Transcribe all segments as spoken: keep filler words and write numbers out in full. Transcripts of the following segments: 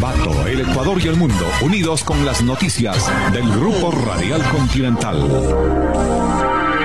Ambato, el Ecuador y el mundo, unidos con las noticias del Grupo Radial Continental.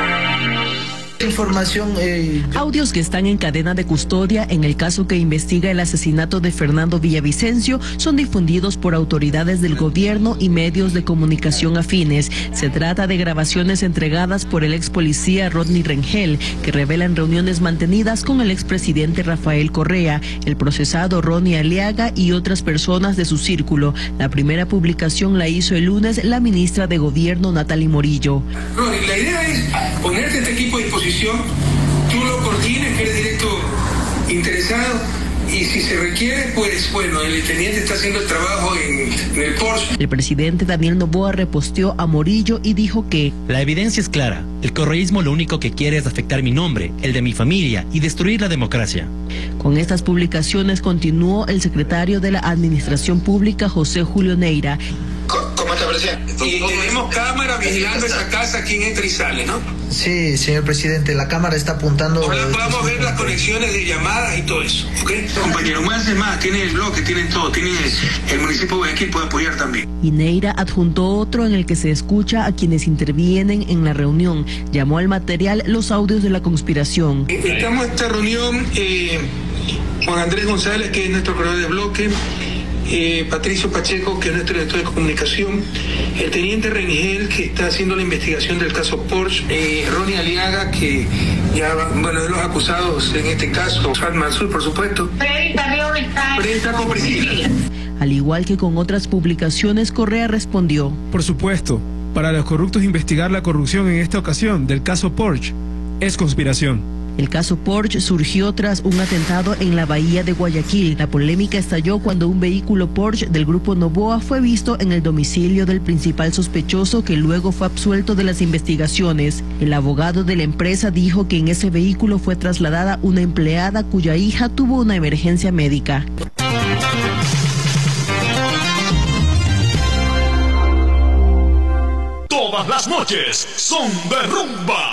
Información, eh... Audios que están en cadena de custodia en el caso que investiga el asesinato de Fernando Villavicencio son difundidos por autoridades del gobierno y medios de comunicación afines. Se trata de grabaciones entregadas por el ex policía Rodney Rengel, que revelan reuniones mantenidas con el expresidente Rafael Correa, el procesado Ronnie Aliaga y otras personas de su círculo. La primera publicación la hizo el lunes la ministra de Gobierno Natalie Morillo. Ronnie, la idea es ponerte este equipo a disposición. Tú lo coordines, que eres directo interesado, y si se requiere, pues bueno, el teniente está haciendo el trabajo en, en el Porsche. El presidente Daniel Noboa reposteó a Morillo y dijo que la evidencia es clara. El correísmo lo único que quiere es afectar mi nombre, el de mi familia y destruir la democracia. Con estas publicaciones continuó el secretario de la Administración Pública, José Julio Neira. ¿Cómo está, presidente? Y tenemos cámara vigilando esa casa, quién entra y sale, ¿no? Sí, señor presidente, la cámara está apuntando... Ojalá podamos ver las conexiones de llamadas y todo eso, ¿ok? Compañero, más de más, tiene el bloque, tienen todo, tiene el municipio de Guayaquil, puede apoyar también. Y Neira adjuntó otro en el que se escucha a quienes intervienen en la reunión. Llamó al material los audios de la conspiración. Estamos en esta reunión, eh, Juan Andrés González, que es nuestro corredor de bloque, Eh, Patricio Pacheco, que es nuestro director de comunicación, el teniente Rengel, que está haciendo la investigación del caso Porsche, eh, Ronnie Aliaga, que ya, bueno, de los acusados en este caso, Fat Mansur, por supuesto. Frente con Priscila. Al igual que con otras publicaciones, Correa respondió: por supuesto, para los corruptos investigar la corrupción en esta ocasión del caso Porsche es conspiración. El caso Porsche surgió tras un atentado en la bahía de Guayaquil. La polémica estalló cuando un vehículo Porsche del grupo Noboa fue visto en el domicilio del principal sospechoso, que luego fue absuelto de las investigaciones. El abogado de la empresa dijo que en ese vehículo fue trasladada una empleada cuya hija tuvo una emergencia médica. Todas las noches son de rumba.